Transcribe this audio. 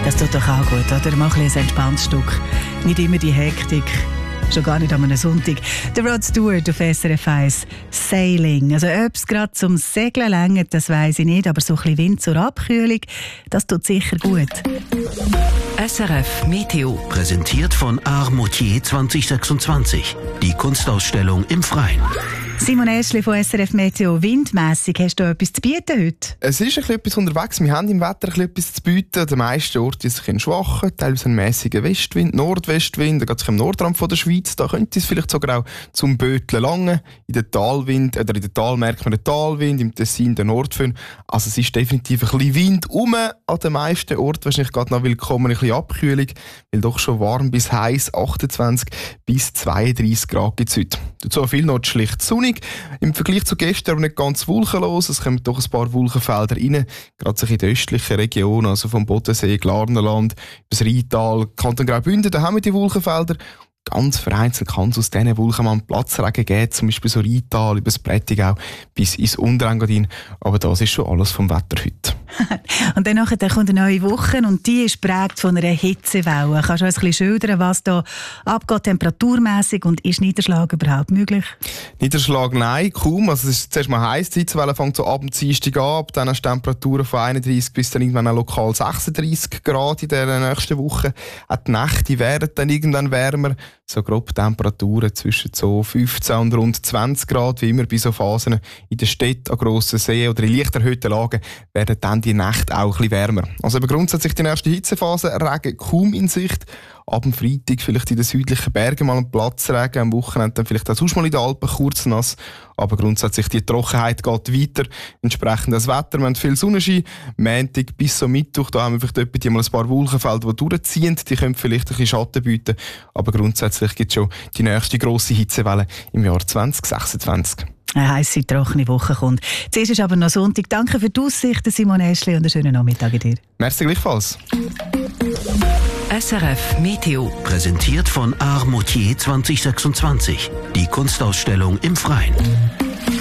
Das tut doch auch gut, oder? Mach ein entspanntes Stück. Nicht immer die Hektik. Schon gar nicht an einem Sonntag. Der Rod Stewart auf SRF 1 Sailing. Also ob es gerade zum Segeln reicht, das weiss ich nicht, aber so ein bisschen Wind zur Abkühlung, das tut sicher gut. SRF Meteo. Präsentiert von Art Moutier 2026. Die Kunstausstellung im Freien. Simon Eschli von SRF Meteo. Windmässig, hast du etwas zu bieten heute? Es ist etwas unterwegs. Wir haben im Wetter etwas zu bieten. An den meisten Orten ist es ein schwacher, teilweise ein mäßiger Westwind, Nordwestwind. Da geht es im Nordrand von der Schweiz. Da könnte es vielleicht sogar auch zum Böteln langen. In der Talwind, oder in der Tal merkt man den Talwind, im Tessin den Nordföhn. Also es ist definitiv ein bisschen Wind an den meisten Orten. Wahrscheinlich gerade noch willkommen ein bisschen Abkühlung, weil doch schon warm bis heiß, 28 bis 32 Grad gibt es heute. Dazu viel noch schlicht sonnig. Im Vergleich zu gestern aber nicht ganz wolkenlos. Es kommen doch ein paar Wolkenfelder rein, gerade in den östlichen Regionen, also vom Bodensee, Glarnerland, das Rheintal, Kanton Graubünden, da haben wir die Wolkenfelder. Ganz vereinzelt kann es aus diesen Wolken mal einen Platzregen geben, zum Beispiel so Rheintal, über das Prättigau bis ins Unterengadin. Aber das ist schon alles vom Wetter heute. Und dann kommt eine neue Woche und die ist geprägt von einer Hitzewelle. Kannst du uns ein bisschen schildern, was da abgeht temperaturmässig und ist Niederschlag überhaupt möglich? Niederschlag nein, kaum. Also es ist zuerst mal heiß. Die Hitzewelle fängt so ab dem Dienstag an. Dann hast du Temperaturen von 31 bis dann irgendwann auch lokal 36 Grad in der nächsten Woche. Auch die Nächte werden dann irgendwann wärmer. So grob Temperaturen zwischen so 15 und rund 20 Grad, wie immer bei so Phasen in den Städten, an grossen Seen oder in leicht erhöhten Lagen, werden dann die Nächte auch ein bisschen wärmer. Also eben grundsätzlich die erste Hitzephase, Regen kaum in Sicht. Ab dem Freitag vielleicht in den südlichen Bergen mal ein Platzregen, am Wochenende dann vielleicht auch sonst mal in den Alpen kurz nass. Aber grundsätzlich die Trockenheit geht weiter. Entsprechend das Wetter, wir haben viel Sonnenschein. Montag bis zum Mittwoch, da haben wir vielleicht mal ein paar Wolkenfelder, die durchziehen. Die können vielleicht ein bisschen Schatten bieten. Aber grundsätzlich gibt es schon die nächste grosse Hitzewelle im Jahr 2026. Eine heisse, trockene Woche kommt. Zuerst ist aber noch Sonntag. Danke für die Aussichten, Simon Eschli, und einen schönen Nachmittag dir. Merci gleichfalls. SRF Meteo. Präsentiert von Art Moutier 2026. Die Kunstausstellung im Freien.